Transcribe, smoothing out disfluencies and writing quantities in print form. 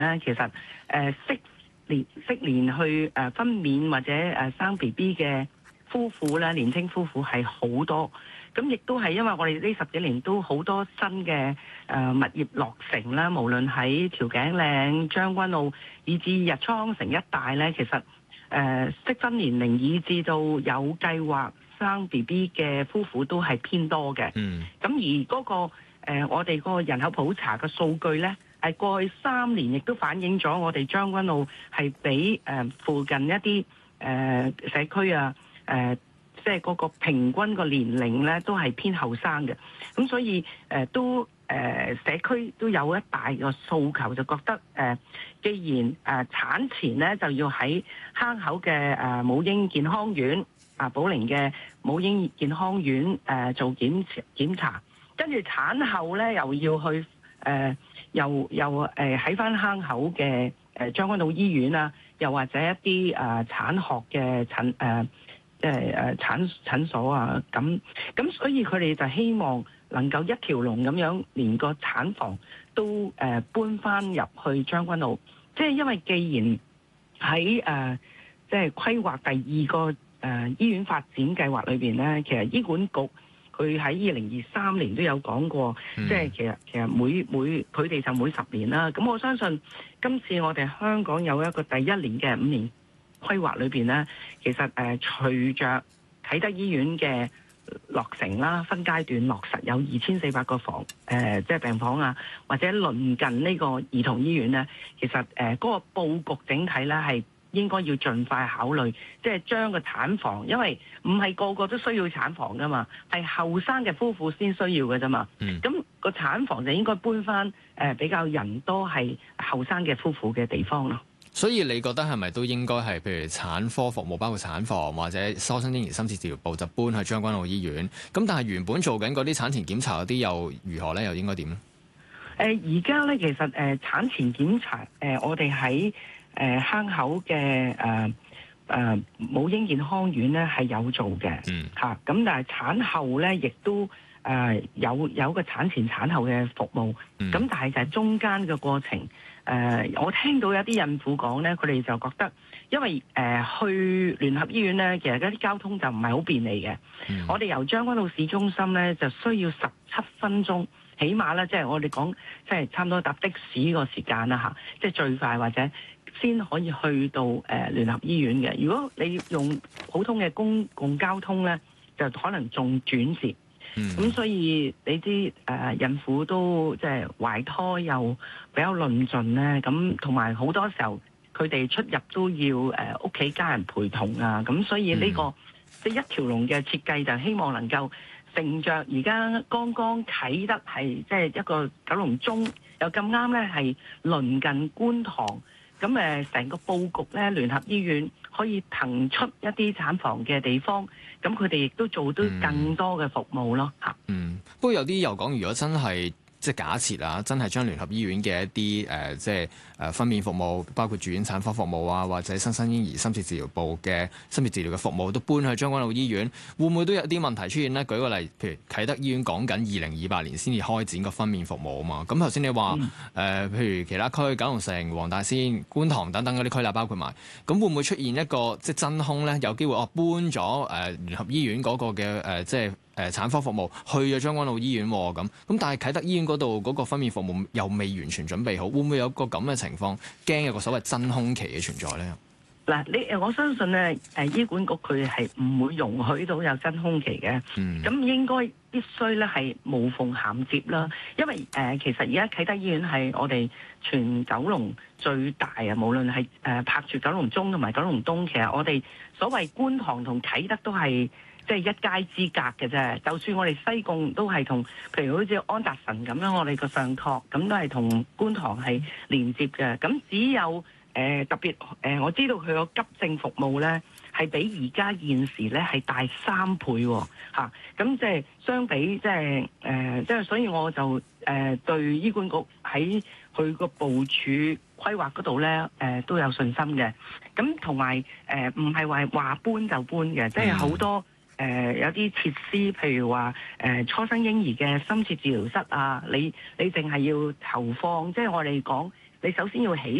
咧，其實適年去分娩或者生 BB 嘅夫婦咧，年青夫婦係好多。咁亦都係因為我哋呢10幾年都好多新嘅物業落成啦，無論喺調景嶺、將軍澳以至日出康城一帶咧，其實適婚年齡以至到有計劃生 BB 嘅夫婦都係偏多嘅。咁而嗰個我哋個人口普查嘅數據咧，係過去3年亦都反映咗我哋將軍澳係比附近一啲社區啊即係嗰個平均個年齡咧都係偏後生嘅。咁所以社區都有一大個訴求，就覺得既然產前咧就要喺坑口嘅母嬰健康院寶靈嘅母嬰健康院做檢查，跟住產後咧又要去又喺翻坑口嘅將軍澳醫院啊，又或者一啲產學嘅診所啊，咁所以佢哋就希望能夠一條龍咁樣，連個產房都搬翻入去將軍澳。即係因為既然喺即係規劃第2個醫院發展計劃裏邊咧，其實醫管局佢喺2023年都有講過，即係其實每佢哋就每10年啦。咁我相信今次我哋香港有一個第1年嘅5年規劃裏邊咧，其實隨着啟德醫院嘅落成啦，分階段落實有2400個房即係病房啊，或者鄰近呢個兒童醫院咧，其實嗰個佈局整體咧係應該要盡快考慮，即係將個產房，因為唔係個個都需要產房噶嘛，係後生嘅夫婦先需要嘅啫嘛。咁個產房就應該搬翻比較人多係後生嘅夫婦嘅地方咯。 所以你覺得係咪都應該係譬如產科服務，包括產房或者疏生嬰兒深切治療部就搬去將軍澳醫院？咁但係原本做緊嗰啲產前檢查嗰啲又如何咧？又應該點咧？ 而家咧其實產前檢查我哋喺坑口嘅母嬰健康院咧係有做嘅嚇。咁但係產後咧亦都有個產前產後嘅服務。咁但係就係中間嘅過程。我聽到有啲孕婦講咧，佢哋就覺得，因為去聯合醫院咧，其實嗰啲交通就唔係好便利嘅。我哋由將軍澳市中心咧，就需要17分鐘，起碼咧，即係我哋講，即係差唔多搭的士個時間啦嚇，即係最快或者先可以去到聯合醫院嘅。如果你用普通嘅公共交通咧，就可能仲轉接。咁所以你知孕婦都即係懷胎又比較論盡咧，咁同埋好多時候佢哋出入都要屋企家人陪同啊，咁所以呢個即係一條龍嘅設計就希望能夠乘着而家剛剛啟德係即係一個九龍中又咁啱咧係鄰近觀塘，咁成個佈局咧聯合醫院可以騰出一啲產房嘅地方，咁佢哋亦都做到更多嘅服務咯嚇。 不過有啲又講，如果真係即係假設啊，真係將聯合醫院嘅一啲即係分娩服務，包括住院產科服務啊，或者新生嬰兒深切治療部嘅深切治療嘅服務，都搬去將軍澳醫院，會唔會都有啲問題出現呢？舉個例，譬如啟德醫院講緊2028年先至開展個分娩服務啊嘛。咁頭先你話譬如其他區，九龍城、黃大仙、觀塘等等嗰啲區啦，包括埋，咁會唔會出現一個即係真空咧？有機會搬咗聯合醫院嗰個嘅即係產科服務去咗將軍澳醫院咁，但係啟德醫院嗰度嗰個分娩服務又未完全準備好，會唔會有個咁嘅情況？驚有個所謂真空期嘅存在咧？ 嗱，我相信咧，醫管局佢係唔會容許到有真空期嘅。咁應該必須咧係無縫銜接啦，因為其實而家啟德醫院係我哋全九龍最大啊，無論係拍住九龍中同埋九龍東，其實我哋所謂觀塘同啟德都係即係一街之隔嘅啫。就算我哋西貢都係同，譬如好似安達臣咁樣，我哋個上托咁都係同觀塘係連接嘅。咁只有特別我知道佢個急症服務咧係比而家現時咧係大3倍嚇。咁即係相比即係所以我就對醫管局喺佢個部署規劃嗰度咧都有信心嘅。咁同埋唔係話搬就搬嘅，即係好多有啲設施，譬如話初生嬰兒嘅深切治療室啊，你淨係要投放，即係我哋講你首先要起